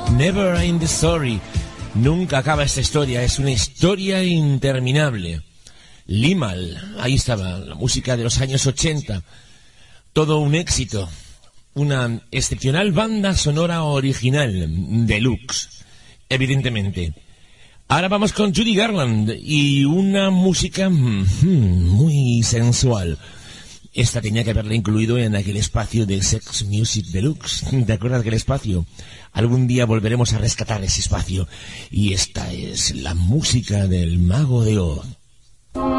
Never End the Story. Nunca acaba esta historia, es una historia interminable. Limahl, ahí estaba, la música de los años 80. Todo un éxito. Una excepcional banda sonora original, deluxe, evidentemente. Ahora vamos con Judy Garland y una música muy sensual. Esta tenía que haberla incluido en aquel espacio de Sex Music Deluxe. ¿Te acuerdas de aquel espacio? Algún día volveremos a rescatar ese espacio. Y esta es la música del Mago de Oz.